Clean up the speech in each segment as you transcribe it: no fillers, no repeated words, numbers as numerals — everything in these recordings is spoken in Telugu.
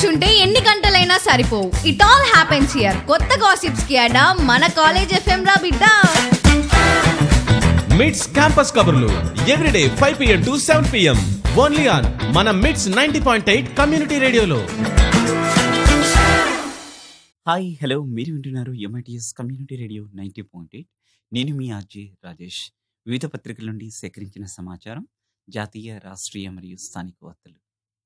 కూర్చుంటే ఎన్ని గంటలైనా సరిపోవు. It all happens here. కొత్త గాసిప్స్ కి అడా మన కాలేజ్ ఎఫ్ఎం రా బిడ్డ. మిడ్స్ క్యాంపస్ కబుర్లు everyday 5 PM to 7 PM only on మన మిడ్స్ 90.8 కమ్యూనిటీ రేడియోలో. హాయ్ హలో, మీరు వింటున్నారు ఎంఐటిఎస్ కమ్యూనిటీ రేడియో 90.8. నేను మీ ఆర్జే రాజేష్. వివిధ పత్రికల నుండి సేకరించిన సమాచారం, జాతీయ, రాష్ట్రీయ మరియు స్థానిక వార్తలు.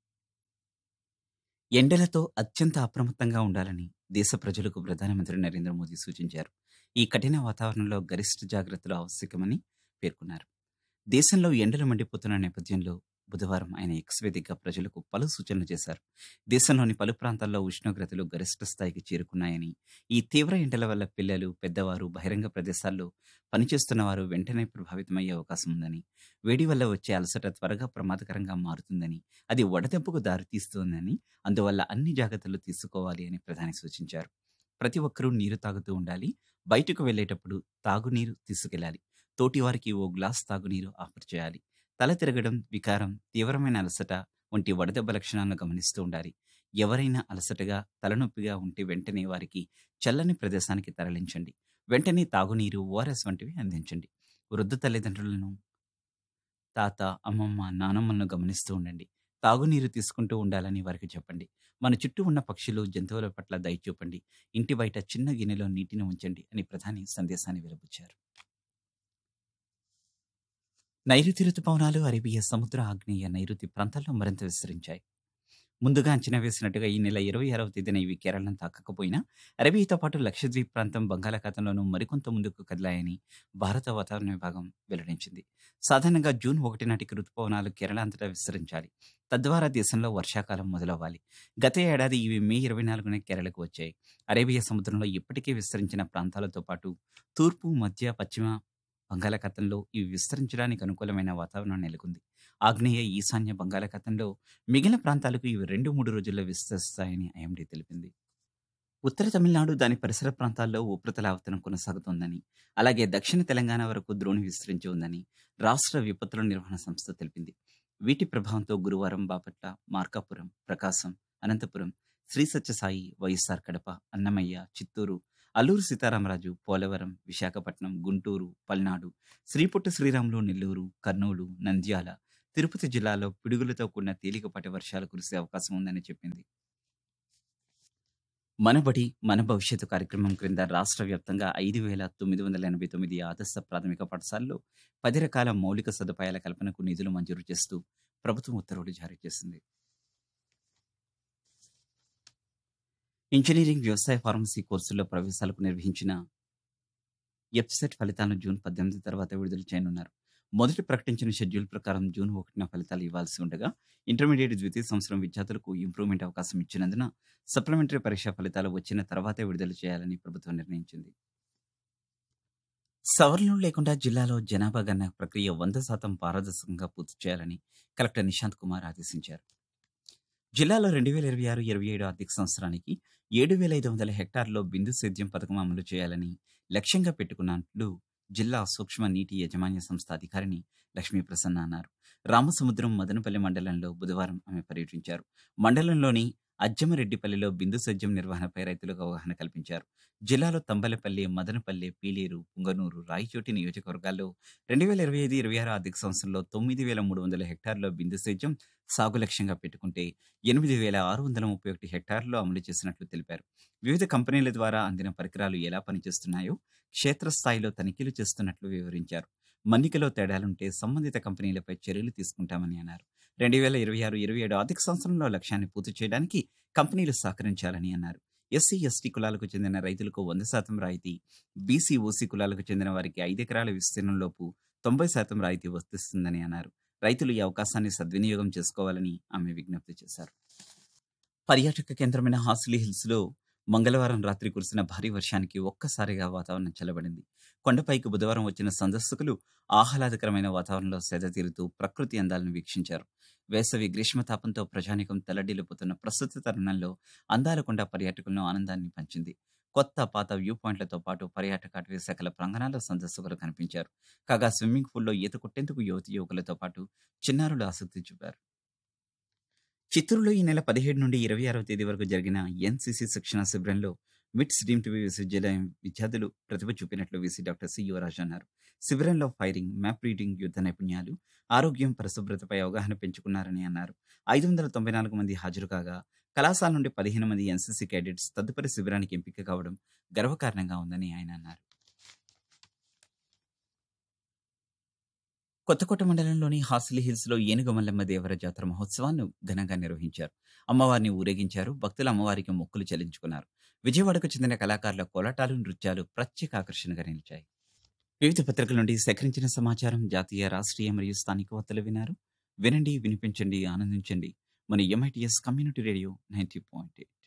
ఎండలతో అత్యంత అప్రమత్తంగా ఉండాలని దేశ ప్రజలకు ప్రధానమంత్రి నరేంద్ర మోదీ సూచించారు. ఈ కఠిన వాతావరణంలో గరిష్ట జాగ్రత్తలు ఆవశ్యకమని పేర్కొన్నారు. దేశంలో ఎండలు మండిపోతున్న నేపథ్యంలో బుధవారం ఆయన ఎక్స్ వేదికగా ప్రజలకు పలు సూచనలు చేశారు. దేశంలోని పలు ప్రాంతాల్లో ఉష్ణోగ్రతలు గరిష్ట స్థాయికి చేరుకున్నాయని, ఈ తీవ్ర ఎండల వల్ల పిల్లలు, పెద్దవారు, బహిరంగ ప్రదేశాల్లో పనిచేస్తున్న వారు వెంటనే ప్రభావితమయ్యే అవకాశం ఉందని, వేడి వల్ల వచ్చే అలసట త్వరగా ప్రమాదకరంగా మారుతుందని, అది వడదెబ్బకు దారితీస్తుందని, అందువల్ల అన్ని జాగ్రత్తలు తీసుకోవాలి అని ప్రధాని సూచించారు. ప్రతి ఒక్కరూ నీరు తాగుతూ ఉండాలి. బయటకు వెళ్లేటప్పుడు తాగునీరు తీసుకెళ్లాలి. తోటివారికి ఓ గ్లాస్ తాగునీరు ఆఫర్ చేయాలి. తల తిరగడం, వికారం, తీవ్రమైన అలసట వంటి వడదెబ్బ లక్షణాలను గమనిస్తూ ఉండాలి. ఎవరైనా అలసటగా, తలనొప్పిగా ఉంటే వెంటనే వారికి చల్లని ప్రదేశానికి తరలించండి. వెంటనే తాగునీరు, ఓఆర్ఎస్ వంటివి అందించండి. వృద్ధ తల్లిదండ్రులను, తాత, అమ్మమ్మ, నానమ్మలను గమనిస్తూ ఉండండి. తాగునీరు తీసుకుంటూ ఉండాలని వారికి చెప్పండి. మన చుట్టూ ఉన్న పక్షులు, జంతువుల పట్ల దయ చూపండి. ఇంటి బయట చిన్న గిన్నెలో నీటిని ఉంచండి అని ప్రధాని సందేశాన్ని వెలుబుచ్చారు. నైరుతి రుతుపవనాలు అరేబియా సముద్ర, ఆగ్నేయ నైరుతి ప్రాంతాల్లో మరింత విస్తరించాయి. ముందుగా అంచనా వేసినట్టుగా ఈ నెల 26వ తేదీన ఇవి కేరళను తాకకపోయినా అరేబియాతో పాటు లక్షద్వీప్ ప్రాంతం, బంగాళాఖాతంలోనూ మరికొంత ముందుకు కదిలాయని భారత వాతావరణ విభాగం వెల్లడించింది. సాధారణంగా జూన్ 1 నాటికి రుతుపవనాలు కేరళ అంతటా విస్తరించాలి. తద్వారా దేశంలో వర్షాకాలం మొదలవ్వాలి. గత ఏడాది ఇవి మే 24న కేరళకు వచ్చాయి. అరేబియా సముద్రంలో ఇప్పటికే విస్తరించిన ప్రాంతాలతో పాటు తూర్పు, మధ్య, పశ్చిమ బంగాళాఖాతంలో ఇవి విస్తరించడానికి అనుకూలమైన వాతావరణం నెలకొంది. ఆగ్నేయ, ఈశాన్య బంగాళాఖాతంలో మిగిలిన ప్రాంతాలకు ఇవి 2-3 రోజుల్లో విస్తరిస్తాయని ఐఎండీ తెలిపింది. ఉత్తర తమిళనాడు, దాని పరిసర ప్రాంతాల్లో ఉపరితల ఆవర్తనం కొనసాగుతోందని, అలాగే దక్షిణ తెలంగాణ వరకు ద్రోణి విస్తరించి ఉందని రాష్ట్ర విపత్తుల నిర్వహణ సంస్థ తెలిపింది. వీటి ప్రభావంతో గురువారం బాపట్ల, మార్కాపురం, ప్రకాశం, అనంతపురం, శ్రీ సత్యసాయి, వైఎస్ఆర్ కడప, అన్నమయ్య, చిత్తూరు, అల్లూరు సీతారామరాజు, పోలవరం, విశాఖపట్నం, గుంటూరు, పల్నాడు, శ్రీపుట్ట శ్రీరాములు, నెల్లూరు, కర్నూలు, నంద్యాల, తిరుపతి జిల్లాలో పిడుగులతో కూడిన తేలికపాటి వర్షాలు కురిసే అవకాశం ఉందని చెప్పింది. మనబడి మన భవిష్యత్తు కార్యక్రమం క్రింద రాష్ట్ర వ్యాప్తంగా 5,989 ఆదర్శ ప్రాథమిక పాఠశాలలో 10 రకాల మౌలిక సదుపాయాల కల్పనకు నిధులు మంజూరు చేస్తూ ప్రభుత్వం ఉత్తర్వులు జారీ చేసింది. ఇంజనీరింగ్, వ్యవసాయ, ఫార్మసీ కోర్సుల్లో ప్రవేశాలకు నిర్వహించిన ఎఫ్సెట్ ఫలితాలను జూన్ 18 తర్వాత విడుదల చేయనున్నారు. మొదటి ప్రకటించిన షెడ్యూల్ ప్రకారం జూన్ 1న ఫలితాలు ఇవ్వాల్సి ఉండగా, ఇంటర్మీడియట్ ద్వితీయ సంవత్సరం విద్యార్థులకు ఇంప్రూవ్మెంట్ అవకాశం ఇచ్చినందున సప్లిమెంటరీ పరీక్ష ఫలితాలు వచ్చిన తర్వాతే విడుదల చేయాలని ప్రభుత్వం నిర్ణయించింది. సవరణలు లేకుండా జిల్లాలో జనాభా గణన ప్రక్రియ 100% పారదర్శకంగా పూర్తి చేయాలని కలెక్టర్ నిశాంత్ కుమార్ ఆదేశించారు. జిల్లాలో 2026-27 ఆర్థిక సంవత్సరానికి 7,500 హెక్టార్లలో బిందు సేద్యం పథకం అమలు చేయాలని లక్ష్యంగా పెట్టుకున్నట్లు జిల్లా సూక్ష్మ నీటి యాజమాన్య సంస్థ అధికారిని లక్ష్మీ ప్రసన్న అన్నారు. రామసముద్రం, మదనపల్లి మండలంలో బుధవారం ఆమె పర్యటించారు. మండలంలోని అజ్జమరెడ్డిపల్లిలో బిందు సేద్యం నిర్వహణపై రైతులకు అవగాహన కల్పించారు. జిల్లాలో తంబలపల్లి, మదనపల్లి, పీలేరు, పుంగనూరు, రాయచోటి నియోజకవర్గాల్లో 2025-26 ఆర్థిక సంవత్సరంలో 9,300 హెక్టార్లలో బిందు సేద్యం సాగు లక్ష్యంగా పెట్టుకుంటే 8,631 హెక్టార్లలో అమలు చేసినట్లు తెలిపారు. వివిధ కంపెనీల ద్వారా అందిన పరికరాలు ఎలా పనిచేస్తున్నాయో క్షేత్రస్థాయిలో తనిఖీలు చేస్తున్నట్లు వివరించారు. మన్నికలో తేడాలుంటే సంబంధిత కంపెనీలపై చర్యలు తీసుకుంటామని అన్నారు. 2026-27 ఆర్థిక సంవత్సరంలో లక్ష్యాన్ని పూర్తి చేయడానికి కంపెనీలు సహకరించాలని అన్నారు. ఎస్సీ, ఎస్టీ కులాలకు చెందిన రైతులకు 100% రాయితీ, బీసీ, ఓసీ కులాలకు చెందిన వారికి 5 ఎకరాల విస్తీర్ణంలోపు 90% రాయితీ వర్తిస్తుందని అన్నారు. రైతులు ఈ అవకాశాన్ని సద్వినియోగం చేసుకోవాలని ఆమె విజ్ఞప్తి చేశారు. పర్యాటక కేంద్రమైన హార్సిలీ హిల్స్లో మంగళవారం రాత్రి కురిసిన భారీ వర్షానికి ఒక్కసారిగా వాతావరణం చల్లబడింది. కొండపైకి బుధవారం వచ్చిన సందర్శకులు ఆహ్లాదకరమైన వాతావరణంలో సేద తీరుతూ ప్రకృతి అందాలను వీక్షించారు. వేసవి గ్రీష్మతాపంతో ప్రజానీకం తల్లడిల్లిపోతున్న ప్రస్తుత తరుణంలో అందాలకొండ పర్యాటకులను ఆనందాన్ని పంచింది. కొత్త, పాత వ్యూ పాయింట్లతో పాటు పర్యాటక అటవీ శాఖల ప్రాంగణాల్లో సందర్శకులు కనిపించారు. కాగా స్విమ్మింగ్ పూల్లో ఈత కొట్టేందుకు యువతి యువకులతో పాటు చిన్నారులు ఆసక్తి చూపారు. చిత్తూరులో ఈ నెల 17 నుండి 26వ తేదీ వరకు జరిగిన ఎన్సీసీ శిక్షణ శిబిరంలో మిట్స్ డీమ్ టు బి విశ్వవిద్యాలయం విద్యార్థులు ప్రతిభ చూపినట్లు వీసీ డాక్టర్ సి యువరాజ్ అన్నారు. శిబిరంలో ఫైరింగ్, మ్యాప్ రీడింగ్, యుద్ధ నైపుణ్యాలు, ఆరోగ్యం, పరిశుభ్రతపై అవగాహన పెంచుకున్నారని అన్నారు. 594 మంది హాజరు కాగా కళాశాల నుండి 15 మంది ఎన్సీసీ క్యాడెట్స్ తదుపరి శిబిరానికి ఎంపిక కావడం గర్వకారణంగా ఉందని ఆయన అన్నారు. కొత్తకోట మండలంలోని హాసిలి హిల్స్ లో ఏనుగు మల్లమ్మ దేవర జాతర మహోత్సవాన్ని ఘనంగా నిర్వహించారు. అమ్మవారిని ఊరేగించారు. భక్తులు అమ్మవారికి మొక్కులు చెల్లించుకున్నారు. విజయవాడకు చెందిన కళాకారుల కోలాటాలు, నృత్యాలు ప్రత్యేక ఆకర్షణగా నిలిచాయి. వివిధ పత్రికల నుండి సేకరించిన సమాచారం, జాతీయ, రాష్ట్రీయ మరియు స్థానిక వార్తలు వినారు. వినండి, వినిపించండి, ఆనందించండి. మన ఎంఐటిఎస్ కమ్యూనిటీ రేడియో 90.8.